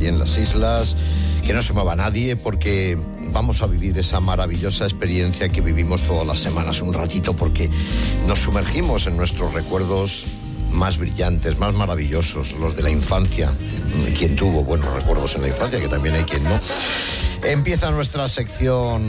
allí en las islas, que no se mueva nadie porque vamos a vivir esa maravillosa experiencia que vivimos todas las semanas un ratito, porque nos sumergimos en nuestros recuerdos más brillantes, más maravillosos, los de la infancia. Quien tuvo buenos recuerdos en la infancia, que también hay quien no. Empieza nuestra sección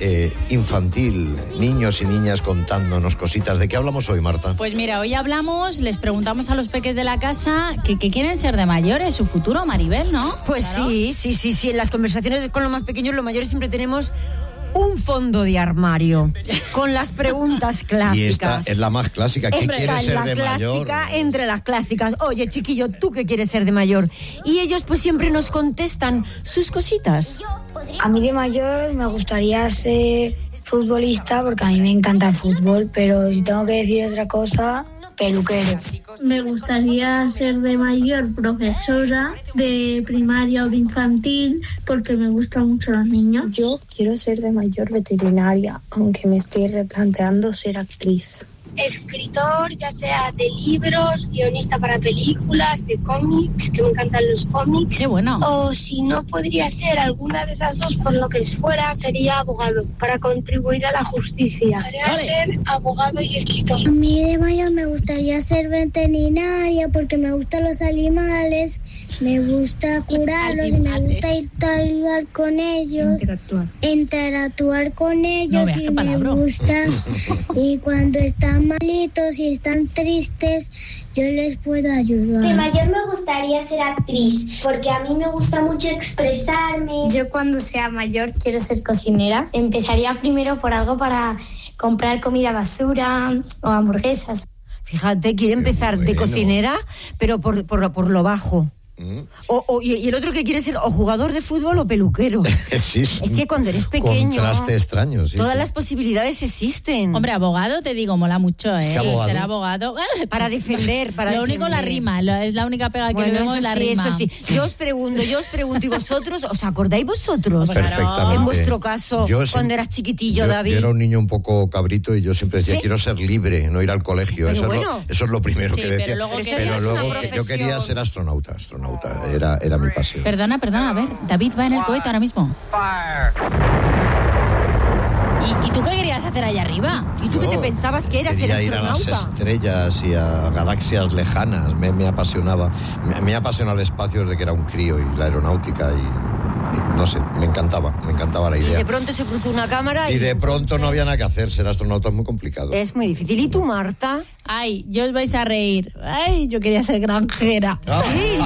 infantil, niños y niñas contándonos cositas. ¿De qué hablamos hoy, Marta? Pues mira, hoy les preguntamos a los peques de la casa que quieren ser de mayores, su futuro, Maribel, ¿no? Pues claro. Sí. En las conversaciones con los más pequeños, los mayores siempre tenemos un fondo de armario con las preguntas clásicas. Y esta es la más clásica. ¿Qué quieres ser de mayor? Entre las clásicas. Oye, chiquillo, ¿tú qué quieres ser de mayor? Y ellos pues siempre nos contestan sus cositas. A mí de mayor me gustaría ser futbolista porque a mí me encanta el fútbol, pero si tengo que decir otra cosa, peluquero. Me gustaría ser de mayor profesora de primaria o de infantil porque me gustan mucho los niños. Yo quiero ser de mayor veterinaria, aunque me estoy replanteando ser actriz. Escritor, ya sea de libros, guionista para películas, de cómics, que me encantan los cómics. ¡Qué bueno! O si no podría ser alguna de esas dos, por lo que fuera, sería abogado, para contribuir a la justicia. Podría ser abogado y escritor. A mí de mayor me gustaría ser veterinaria porque me gustan los animales, me gusta curarlos y me gusta interactuar con ellos. Interactuar con ellos y me gusta. Y cuando están malitos y están tristes, yo les puedo ayudar. De mayor me gustaría ser actriz, porque a mí me gusta mucho expresarme. Yo cuando sea mayor quiero ser cocinera. Empezaría primero por algo para comprar comida basura o hamburguesas. Fíjate, quiere empezar de cocinera, pero por lo bajo. Y el otro que quiere ser o jugador de fútbol o peluquero. Sí, es que cuando eres pequeño, contraste extraño, sí, todas las posibilidades existen. Hombre, abogado, te digo, mola mucho, ¿eh? ¿Abogado? Ser abogado. Para defender, Lo único, la rima, es la única pega que le vemos, la rima. Eso sí. Yo os pregunto, ¿y vosotros, os acordáis vosotros? Perfectamente. En vuestro caso, cuando eras chiquitillo, David. Yo era un niño un poco cabrito y yo siempre decía, quiero ser libre, no ir al colegio. Eso es lo primero que decía. Pero luego yo quería ser astronauta. Era mi pasión. Perdona, a ver, David va en el cohete ahora mismo. ¿Y tú qué querías hacer allá arriba? ¿Y tú qué te pensabas que eras? Quería ir a las estrellas y a galaxias lejanas. Me apasionaba. Me apasiona el espacio desde que era un crío y la aeronáutica y no sé, me encantaba la idea. Y de pronto se cruzó una cámara y de pronto no había nada que hacer. Ser astronauta es muy complicado. Es muy difícil. ¿Y tú, Marta? Ay, yo os vais a reír. Ay, yo quería ser granjera. Sí.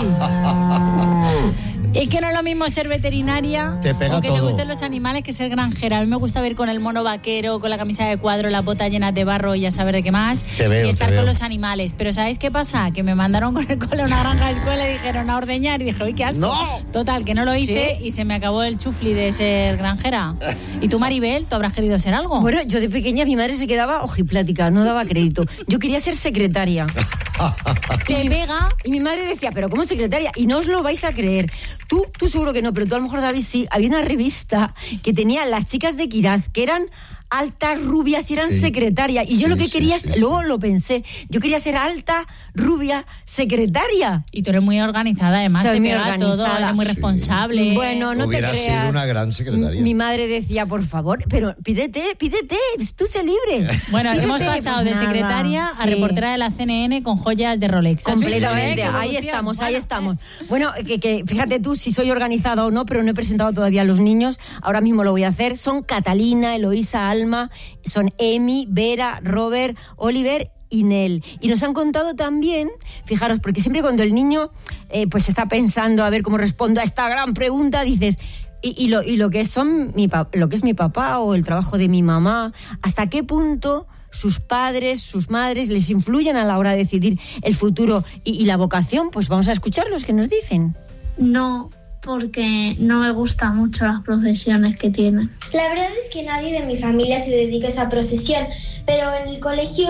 Es que no es lo mismo ser veterinaria te pega o que todo. te gusten los animales que ser granjera. A mí me gusta ver con el mono vaquero, con la camisa de cuadro, las botas llenas de barro y a saber de qué más. Y estar con los animales. Pero ¿sabéis qué pasa? Que me mandaron con el cole a una granja de escuela y dijeron a ordeñar y dije, uy, qué asco. ¡No! Total, que no lo hice y se me acabó el chufli de ser granjera. ¿Y tú, Maribel, tú habrás querido ser algo? Bueno, yo de pequeña mi madre se quedaba ojiplática, no daba crédito. Yo quería ser secretaria. Te pega. Y mi madre decía, ¿pero cómo secretaria? Y no os lo vais a creer. Tú seguro que no, pero tú a lo mejor, David, sí. Había una revista que tenía las chicas de Equidad, que eran altas, rubias y eran secretarias. Y yo lo que quería, luego lo pensé, yo quería ser alta, rubia, secretaria. Y tú eres muy organizada, además, Soy te muy pega organizada. todo, eres muy responsable. Bueno, no Hubiera te creas. sido una gran secretaria. Mi madre decía, por favor, pero pídete, tú sé libre. Bueno, Pídete, hemos pasado pues de secretaria a reportera de la CNN con joyas de Rolex. Completamente, ahí estamos. Bueno, que fíjate tú si soy organizada o no, pero no he presentado todavía a los niños. Ahora mismo lo voy a hacer. Son Catalina, Eloísa, Alma, son Emi, Vera, Robert, Oliver y Nel. Y nos han contado también, fijaros, porque siempre cuando el niño pues está pensando a ver cómo respondo a esta gran pregunta, dices, y lo que son lo que es mi papá o el trabajo de mi mamá, hasta qué punto sus padres, sus madres les influyen a la hora de decidir el futuro y la vocación. Pues vamos a escucharlos, ¿qué nos dicen? No, porque no me gustan mucho las profesiones que tienen. La verdad es que nadie de mi familia se dedica a esa profesión, pero en el colegio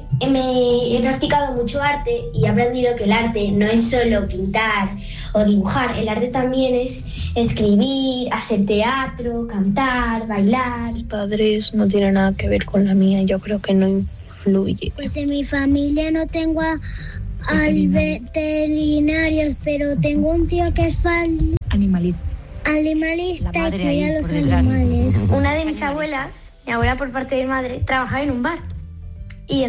he practicado mucho arte y he aprendido que el arte no es solo pintar o dibujar, el arte también es escribir, hacer teatro, cantar, bailar. Mis padres no tienen nada que ver con la mía, yo creo que no influye. Pues en mi familia no tengo al veterinarios, pero tengo un tío que es animalista. Animalista y cuida a los animales. Una de mis abuelas, mi abuela por parte de madre, trabajaba en un bar y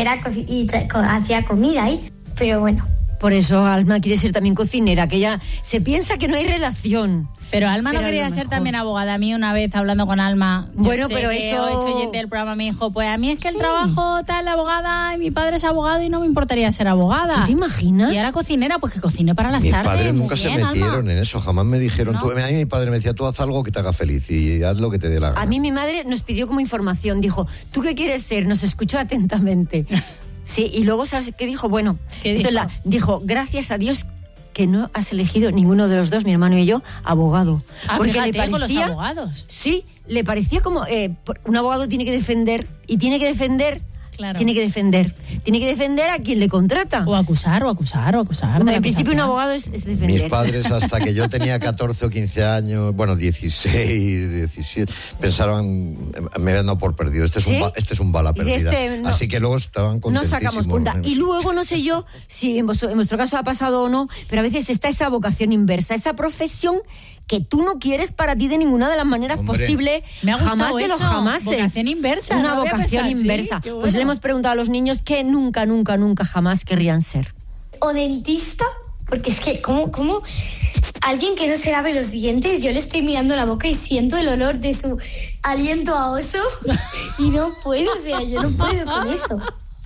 hacía comida ahí, pero bueno. Por eso Alma quiere ser también cocinera, que ella se piensa que no hay relación. Pero Alma no quería ser también abogada. A mí una vez hablando con Alma, bueno, pero eso es oyente del programa, me dijo, pues a mí es que el trabajo tal de abogada, y mi padre es abogado y no me importaría ser abogada. ¿Tú te imaginas? Y ahora cocinera, pues que cocine para las tardes. Mis padres nunca se metieron Alma. en eso, jamás me dijeron, No. a mí mi padre me decía, tú haz algo que te haga feliz y haz lo que te dé la gana. A mí mi madre nos pidió como información, dijo, ¿tú qué quieres ser? Nos escuchó atentamente. Sí, y luego, ¿sabes qué dijo? Bueno, ¿Qué esto dijo? Dijo, gracias a Dios que no has elegido ninguno de los dos, mi hermano y yo, abogado. Porque le fíjate, con los parecía, abogados. Sí, le parecía como un abogado tiene que defender y tiene que defender. Claro. Tiene que defender a quien le contrata. O acusar. Bueno, en principio un abogado es defender. Mis padres, hasta que yo tenía 14 o 15 años, bueno, 16, 17, pensaron, me habían dado por perdido. Este es un bala perdida. Así que luego estaban contentísimos. No sacamos punta. Y luego no sé yo si en vuestro caso ha pasado o no, pero a veces está esa vocación inversa, esa profesión que tú no quieres para ti de ninguna de las maneras posibles. Me ha gustado jamás de los eso. jamases. Vocación inversa. Una no había vocación pensado, inversa. ¿sí? Qué bueno. Pues le hemos preguntado a los niños que nunca jamás querrían ser. O dentista, porque es que, ¿cómo? Alguien que no se lave los dientes, yo le estoy mirando la boca y siento el olor de su aliento a oso y no puedo, o sea, yo no puedo con eso.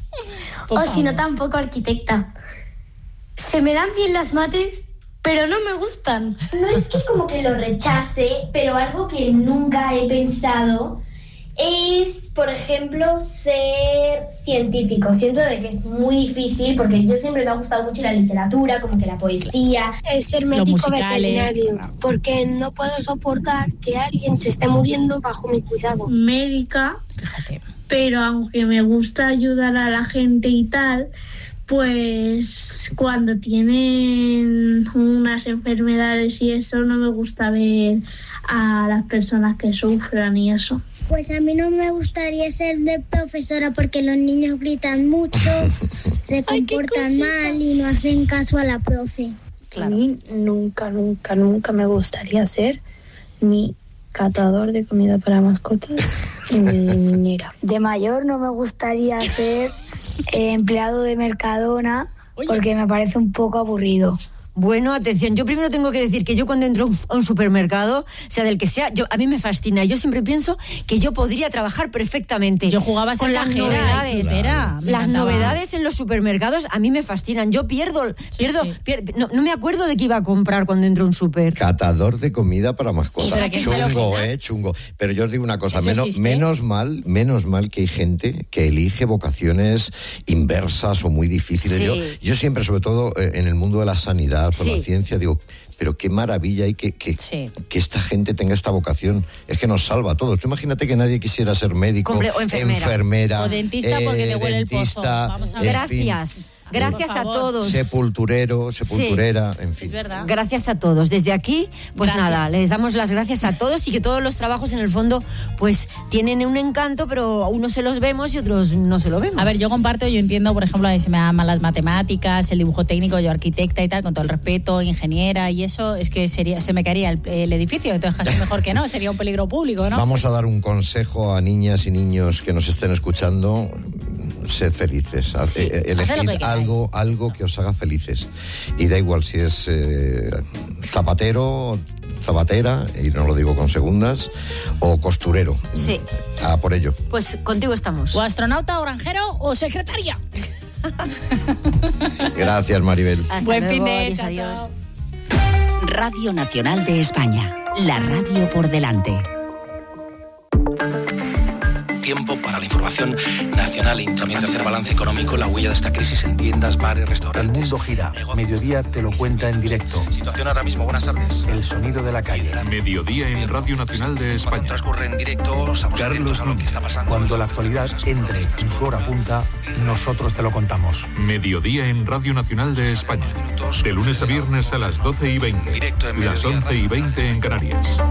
O si no, tampoco arquitecta. Se me dan bien las mates, pero no me gustan. No es que como que lo rechace, pero algo que nunca he pensado es, por ejemplo, ser científico. Siento de que es muy difícil porque yo siempre me ha gustado mucho la literatura, como que la poesía. Ser médico veterinario, porque no puedo soportar que alguien se esté muriendo bajo mi cuidado. Médica, Fíjate. pero aunque me gusta ayudar a la gente y tal, pues cuando tienen unas enfermedades y eso, no me gusta ver a las personas que sufran y eso. Pues a mí no me gustaría ser de profesora porque los niños gritan mucho, se comportan mal y no hacen caso a la profe. A mí nunca me gustaría ser ni catador de comida para mascotas ni niñera. De mayor no me gustaría ser empleado de Mercadona porque me parece un poco aburrido. Bueno, atención, yo primero tengo que decir que yo cuando entro a un supermercado, sea del que sea, a mí me fascina. Yo siempre pienso que yo podría trabajar perfectamente. Yo jugaba a ser con las cajera, novedades. Claro. Las novedades en los supermercados a mí me fascinan. Yo pierdo, no me acuerdo de qué iba a comprar cuando entro a un super. Catador de comida para mascotas. Chungo, chungo. Pero yo os digo una cosa, ¿Eso menos mal que hay gente que elige vocaciones inversas o muy difíciles. Sí. Yo siempre, sobre todo en el mundo de la sanidad, por la ciencia, digo, pero qué maravilla hay que esta gente tenga esta vocación. Es que nos salva a todos. Tú imagínate que nadie quisiera ser médico, o enfermera. O dentista porque te huele el pozo. Vamos a ver. Gracias. Gracias a todos. Sepulturera, en fin. Es verdad. Gracias a todos. Desde aquí, pues Gracias. nada, les damos las gracias a todos y que todos los trabajos en el fondo pues tienen un encanto, pero a unos se los vemos y otros no se lo vemos. A ver, yo entiendo, por ejemplo, si me dan mal las matemáticas, el dibujo técnico, yo arquitecta y tal, con todo el respeto, ingeniera y eso, es que se me caería el edificio, entonces casi mejor que no, sería un peligro público, ¿no? Vamos a dar un consejo a niñas y niños que nos estén escuchando. Sed felices. Elegid algo que os haga felices. Y da igual si es zapatero, zapatera, y no lo digo con segundas, o costurero. Sí. A por ello. Pues contigo estamos. O astronauta, o granjero, o secretaria. Gracias, Maribel. Hasta Buen luego, fin de adiós, chao, adiós. chao. Radio Nacional de España. La radio por delante. Tiempo para la información nacional y también de hacer balance económico, la huella de esta crisis en tiendas, bares, restaurantes. El mundo gira. Mediodía te lo cuenta en directo. Situación ahora mismo, buenas tardes. El sonido de la calle. Mediodía en Radio Nacional de España. Cuando transcurre en directo, estamos atentos a lo que está pasando. Cuando la actualidad entre en su hora punta, nosotros te lo contamos. Mediodía en Radio Nacional de España. De lunes a viernes a las 12:20. Directo en las 11:20 en Canarias.